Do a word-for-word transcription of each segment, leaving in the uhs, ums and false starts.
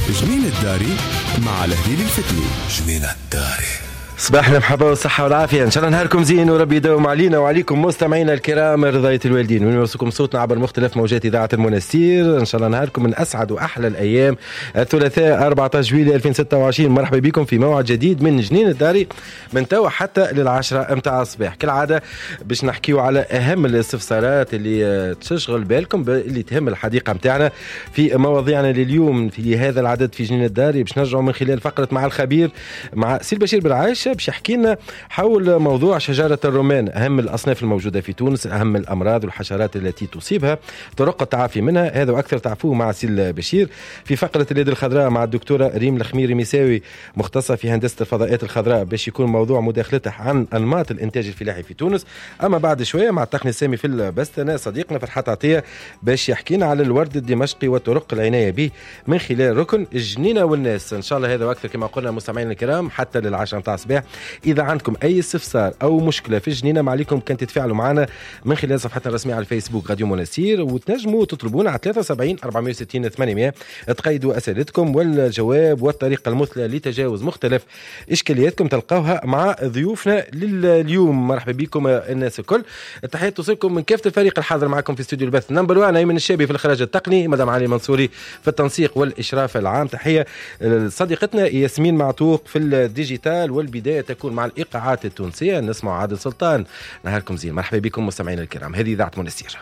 جنين الداري مع الهليل الفتلي. جنين الداري. صباح المحبة والصحة والعافية، إن شاء الله نهاركم زين وربي يداوم علينا وعليكم مستمعينا الكرام رضاية الوالدين، ونوصلكم صوتنا عبر مختلف موجات إذاعة المنستير. إن شاء الله نهاركم من أسعد وأحلى الأيام. الثلاثاء أربعة عشر جويلية ألفين وستة وعشرين، مرحبا بكم في موعد جديد من جنين الداري من توا حتى للعشرة متاع الصباح. كالعادة باش نحكيو على أهم الاستفسارات اللي تشغل بالكم اللي تهم الحديقة متاعنا في مواضيعنا لليوم في هذا العدد في جنين الداري. باش نرجعوا من خلال فقرة مع الخبير مع سي البشير بالعايش باش يحكي لنا حول موضوع شجرة الرمان، أهم الأصناف الموجودة في تونس، أهم الأمراض والحشرات التي تصيبها، طرق التعافي منها، هذا وأكثر تعرفوه مع سي البشير في فقرة اليد الخضراء مع الدكتورة ريم الخميري مساوي مختصة في هندسة الفضاءات الخضراء باش يكون موضوع مداخلته عن أنماط الإنتاج الفلاحي في تونس. أما بعد شوية مع التقني السامي في البستنة صديقنا فرحات عطية باش يحكينا على الورد الدمشقي وطرق العناية به من خلال ركن الجنينة والناس. إن شاء الله هذا وأكثر كما قلنا مستمعين الكرام حتى للعشرة متاع الصباح. إذا عندكم أي استفسار أو مشكلة في الجنينة ما عليكم كان تتفاعلوا معنا من خلال صفحتنا الرسمية على الفيسبوك راديو منستير، وتنجموا تطلبونا على ثلاثة وسبعين أربعمائة وستين ثمانمائة تقيدوا أسئلتكم والجواب والطريقة المثلى لتجاوز مختلف إشكالياتكم تلقاوها مع ضيوفنا لليوم. مرحبا بكم الناس الكل، التحيات توصلكم من كافة الفريق الحاضر معكم في استوديو البث نمبر واحد، أيمن الشابي في الإخراج التقني، مدام علي منصوري في التنسيق والإشراف العام. تحية صديقتنا ياسمين معتوق في الديجيتال، والبداية تكون مع الإيقاعات التونسية. نسمع عادل سلطان. نهاركم زين، مرحبا بكم مستمعينا الكرام، هذه إذاعة منستير.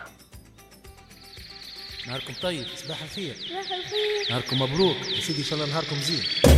نهاركم طيب، صباح الخير، نهاركم مبروك يا سيدي، إن شاء الله نهاركم زين.